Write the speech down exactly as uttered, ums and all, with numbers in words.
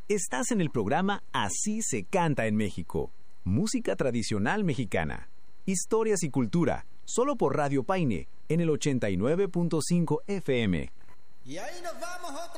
Estás en el programa Así se canta en México. Música tradicional mexicana. Historias y cultura, solo por Radio Paine, en el ochenta y nueve punto cinco F M. Y ahí nos vamos otra